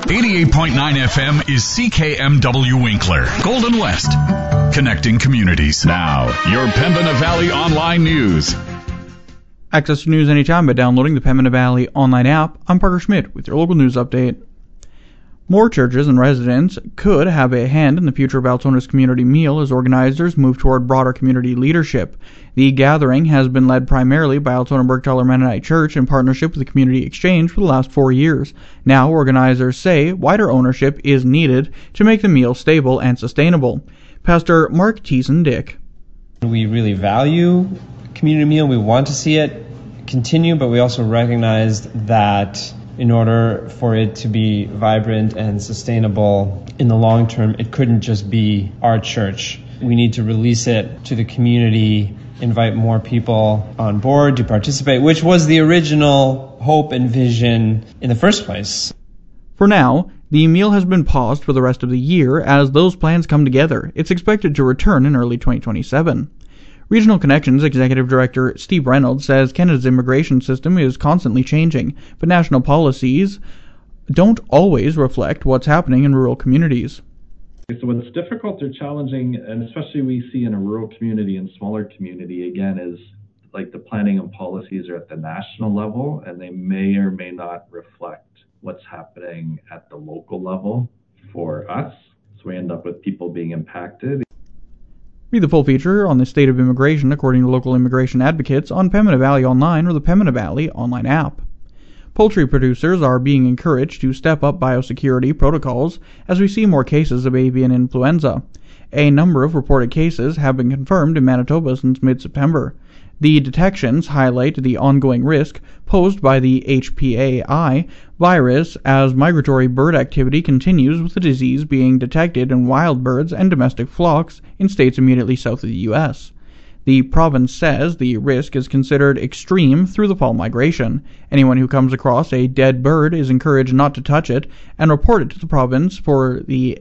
88.9 FM is CKMW Winkler, Golden West, connecting communities. Now, your Pembina Valley Online News. Access to news anytime by downloading the Pembina Valley Online app. I'm Parker Schmidt with your local news update. More churches and residents could have a hand in the future of Altona's community meal as organizers move toward broader community leadership. The gathering has been led primarily by Altona Burgthaler Mennonite Church in partnership with the Community Exchange for the last 4 years. Now, organizers say wider ownership is needed to make the meal stable and sustainable. Pastor Mark Thiessen-Dick. We really value community meal. We want to see it continue, but we also recognize that in order for it to be vibrant and sustainable in the long term, it couldn't just be our church. We need to release it to the community, invite more people on board to participate, which was the original hope and vision in the first place. For now, the meal has been paused for the rest of the year as those plans come together. It's expected to return in early 2027. Regional Connections Executive Director Steve Reynolds says Canada's immigration system is constantly changing, but national policies don't always reflect what's happening in rural communities. So what's difficult or challenging, and especially we see in a rural community and smaller community, again, is like the planning and policies are at the national level, and they may or may not reflect what's happening at the local level for us. So we end up with people being impacted. Read the full feature on the state of immigration according to local immigration advocates on Pembina Valley Online or the Pembina Valley Online app. Poultry producers are being encouraged to step up biosecurity protocols as we see more cases of avian influenza. A number of reported cases have been confirmed in Manitoba since mid-September. The detections highlight the ongoing risk posed by the HPAI virus as migratory bird activity continues, with the disease being detected in wild birds and domestic flocks in states immediately south of the U.S. The province says the risk is considered extreme through the fall migration. Anyone who comes across a dead bird is encouraged not to touch it and report it to the province for the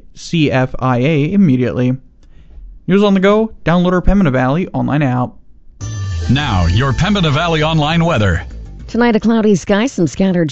CFIA immediately. News on the go, download our Pembina Valley Online app. Now, your Pembina Valley Online weather. Tonight, a cloudy sky, some scattered